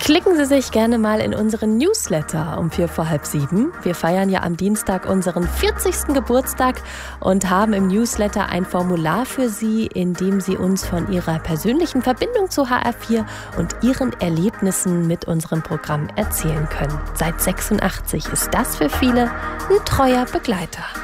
Klicken Sie sich gerne mal in unseren Newsletter um 6:45. Wir feiern ja am Dienstag unseren 40. Geburtstag und haben im Newsletter ein Formular für Sie, in dem Sie uns von Ihrer persönlichen Verbindung zu HR4 und Ihren Erlebnissen mit unserem Programm erzählen können. Seit 86 ist das für viele ein treuer Begleiter.